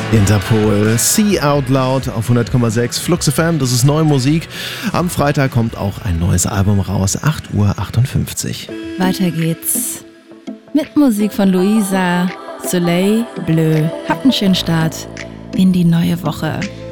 Interpol, See Out Loud auf 100,6 Flux FM, das ist neue Musik. Am Freitag kommt auch ein neues Album raus, 8:58 Uhr. Weiter geht's mit Musik von Luisa, Soleil Bleu. Habt einen schönen Start in die neue Woche.